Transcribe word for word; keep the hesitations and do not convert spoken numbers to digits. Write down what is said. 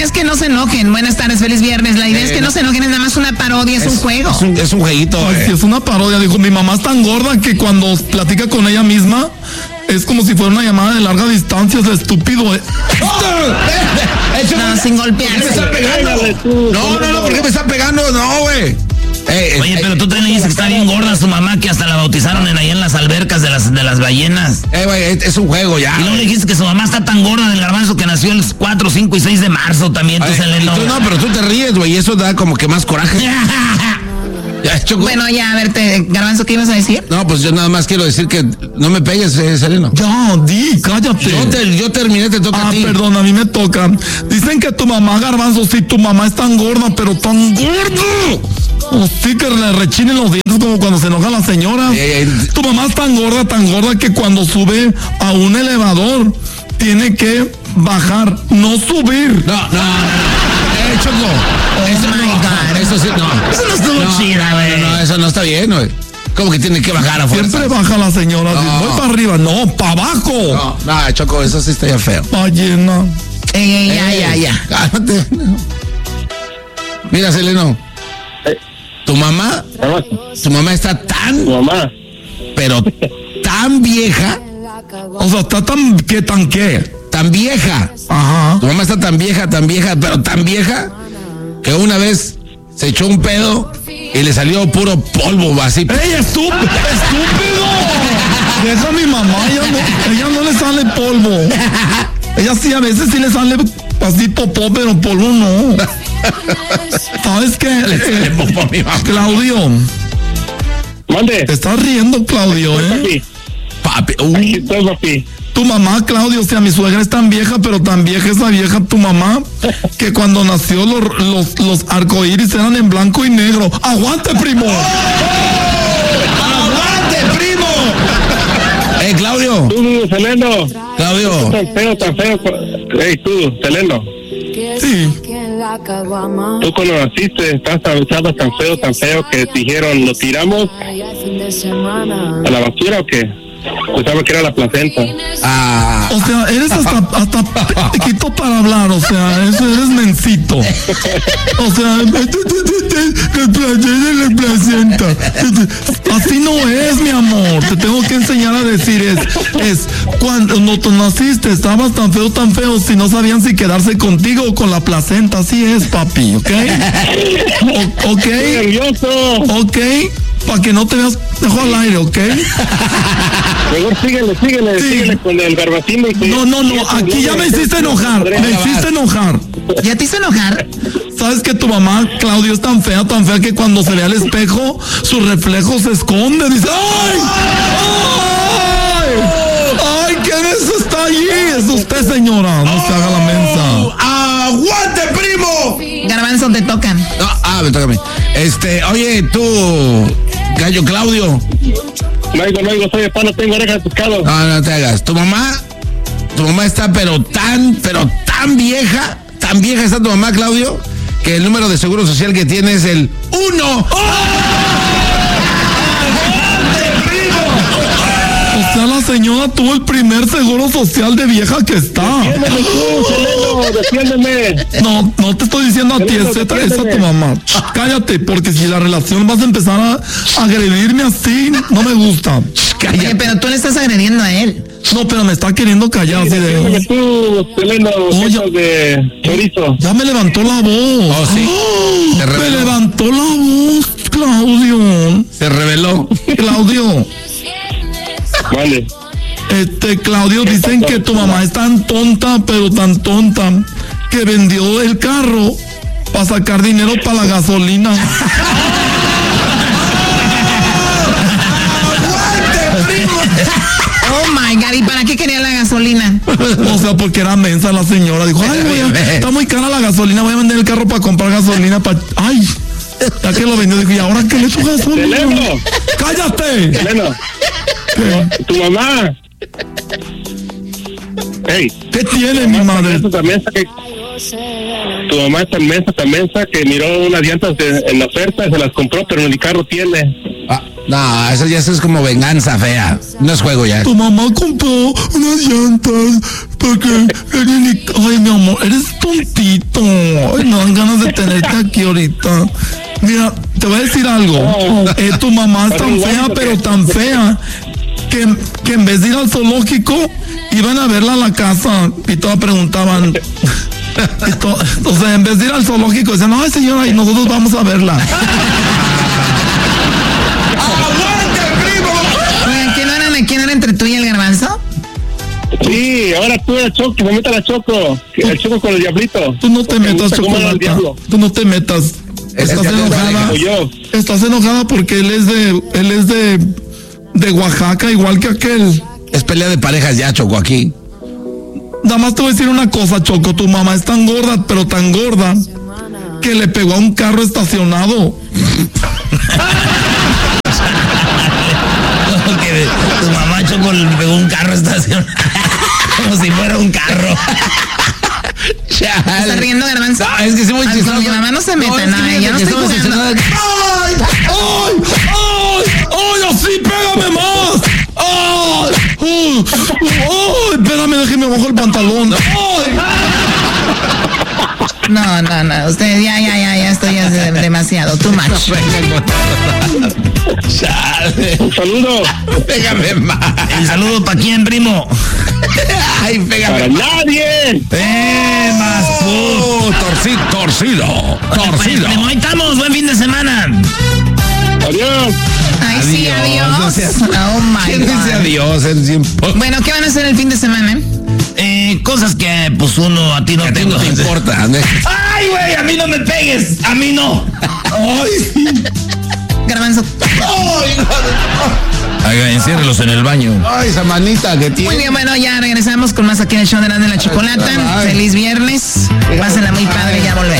idea es que no se enojen. Buenas tardes, feliz viernes. La idea eh, es que no se enojen, es nada más una parodia, es, es un juego. Es un, es un jueguito. Ay, eh. sí, es una parodia. Dijo, mi mamá es tan gorda que cuando platica con ella misma es como si fuera una llamada de larga distancia. Es estúpido, eh. No, sin golpearse. ¿Por qué me está pegando? No, no, no, ¿por qué me está pegando? No, güey. Eh, Oye, eh, pero tú también dices que está bien gorda su mamá, que hasta la bautizaron en ahí en las albercas de las de las ballenas. Eh, güey, es, es un juego ya. Y luego le dijiste que su mamá está tan gorda del garbanzo que nació el cuatro, cinco y seis de marzo también, tú, Seleno. No, pero tú te ríes, güey, y eso da como que más coraje. Ya, Choco. Bueno, ya, a ver, te, Garbanzo, ¿qué ibas a decir? No, pues yo nada más quiero decir que no me pegues, eh, Seleno. Ya, di, cállate. Yo, te, yo terminé, te toca ah, a ti. Ah, perdón, a mí me toca. Dicen que tu mamá, Garbanzo, sí, tu mamá es tan gorda, pero tan gorda. O sí que le rechinen los dientes como cuando se enoja la señora. Eh, eh, tu mamá es tan gorda, tan gorda que cuando sube a un elevador tiene que bajar, no subir. No, no, no. Eh, Choco. Oh eso, my no, God. Eso sí, no. Eso no estuvo no, chida, güey. No, no, eso no está bien, güey. ¿Cómo que tiene que bajar a fuerza? Siempre baja la señora. No. Voy para arriba, no, para abajo. No, no, Choco, eso sí está ya feo. Ballena. Ey, ey, eh, ya, ya, ya. Cálmate. Mira, Seleno. Eh. Tu mamá, tu mamá está tan, tu mamá, pero tan vieja, o sea, está tan, ¿qué tan qué? Tan vieja. Ajá. Tu mamá está tan vieja, tan vieja, pero tan vieja, que una vez se echó un pedo y le salió puro polvo, así. ¡Ey, estúpido! ¡Estúpido! Deja a mi mamá, ella no, ella no le sale polvo. Ella sí, a veces sí le sale así popó, pero polvo no. ¿Sabes qué? Le sale popó a mi mamá. Claudio. Mande. Te estás riendo, Claudio, ¿eh? Papi. Papi. Uh. Aquí estoy, papi. Tu mamá, Claudio, o sea, mi suegra es tan vieja, pero tan vieja esa vieja, tu mamá, que cuando nació los, los, los arcoíris eran en blanco y negro. ¡Aguante, primo! ¡Oh! ¡Aguante, primo! ¡Eh, Claudio! Tú, Seleno. Claudio. Tan feo, tan feo. Ey, tú, Seleno. Sí. Tú cuando naciste estabas tan feo, tan feo que te dijeron, ¿lo tiramos a la basura o qué? Pensaba que era la placenta. Ah. O sea, eres hasta, hasta pequito para hablar, o sea, eso eres mencito. O sea, la placenta. Así no es, mi amor. Te tengo que enseñar a decir es, es cuando tú naciste estabas tan feo, tan feo, si no sabían si quedarse contigo o con la placenta. Así es, papi, ¿ok? O, ¿ok? Nervioso. ¿Ok? Para que no te veas mejor al aire, ¿ok? Mejor síguele, síguele, sí. síguele con el garbacín. Y no, no, no, aquí ya me hiciste enojar, me hiciste enojar. ¿Ya te hice enojar? ¿Sabes que tu mamá, Claudio, es tan fea, tan fea que cuando se ve al espejo, su reflejo se esconde? Dice, ¡ay! ¡Ay! ¡Ay! ¿Quién es está allí? Es usted, señora. No se haga la mensa. ¡Aguante, primo! Garbanzo, te tocan. No, ah, me toca a mí. Este, oye, tú, gallo Claudio. No oigo, no oigo, soy de pan, no tengo oreja de pescado. No, no te hagas. Tu mamá, tu mamá está pero tan, pero tan vieja, tan vieja está tu mamá, Claudio, que el número de seguro social que tiene es el uno. O sea, la señora tuvo el primer seguro social de vieja que está. Defiéndeme tú, Seleno, defiéndeme. No, no te estoy diciendo a ti, es a tu mamá. Cállate, porque si la relación vas a empezar a agredirme así, no me gusta. Oye, pero tú le estás agrediendo a él. No, pero me está queriendo callar. Sí, así de... Defiéndeme tú, Seleno, Oye, de chorizo. Ya me levantó la voz. Oh, sí. Oh, Se me levantó la voz, Claudio. Se reveló. Claudio. Vale. Este, Claudio, dicen que tu mamá es tan tonta, pero tan tonta, que vendió el carro para sacar dinero para la gasolina. Oh my God, ¿y para qué quería la gasolina? O sea, porque era mensa la señora. Dijo, ay, voy a, está muy cara la gasolina, voy a vender el carro para comprar gasolina para... Ay, ya que lo vendió, dijo, ¿y ahora qué le echo gasolina? Seleno. ¡Cállate! Seleno. Tu mamá. Hey, ¿qué tiene mi madre? También que, tu mamá es tan mensa, tan mensa que miró unas llantas de, en la oferta y se las compró, pero ni carro tiene. Ah, no, eso ya eso es como venganza fea. No es juego ya. Tu mamá compró unas llantas porque... Ay, mi amor, eres tontito. dan ganas de tenerte aquí ahorita. Mira, te voy a decir algo. Eh, tu mamá es tan fea, pero tan fea, que, que en vez de ir al zoológico, iban a verla a la casa y todas preguntaban. Y to, o sea, en vez de ir al zoológico, decían, ay señora, y nosotros vamos a verla. Oigan, ¿quién era, ¿quién era entre tú y el Garbanzo? Sí, ahora tú eres Choco, se meta la Choco. El Choco con el diablito. Tú no te metas, Chocolata. Tú no te metas. Estás enojada. Estás enojada porque él es de, él es de, de Oaxaca, igual que aquel. Es pelea de parejas ya, Choco, aquí. Nada más te voy a decir una cosa, Choco. Tu mamá es tan gorda, pero tan gorda, que le pegó a un carro estacionado. Que tu mamá, Choco, le pegó un carro estacionado. Como si fuera un carro. ¿Estás riendo, Garbanzo? No, es que sí muy Ay, chistoso. con mi mamá no se meta, No, no, es que yo no que estoy estamos jugando. emocionados. ¡Ay! ¡Ay! ¡Ay! ¡Ay! ¡Así, pégame más! ¡Ay! ¡Ay! ¡Ay! Espérame, déjeme bajo el pantalón. ¡Ay! No, no, no, usted ya, ya, ya, ya estoy ya de- demasiado, too much. Un saludo. Pégame más. ¿El saludo para quién, primo? Ay, pégame Para más. nadie. ¡Eh, más Oh, torcido, torcido, Pues, torcido. primo, ahí estamos, buen fin de semana. Adiós. Ay, sí, Adiós, no adiós. seas- Oh, my ¿Quién dice God. adiós en tiempo? Bueno, ¿qué van a hacer el fin de semana? Eh, cosas que, pues, uno a ti no A ti te no te importa, ¿no? ¡Ay, güey! A mí no me pegues. A mí no. ¡Ay! Garbanzo. Haga, enciérrelos en el baño. Ay, esa manita que tiene. Muy bien, bueno, ya regresamos con más aquí en el show de la de la Chocolata. Ay. Feliz viernes.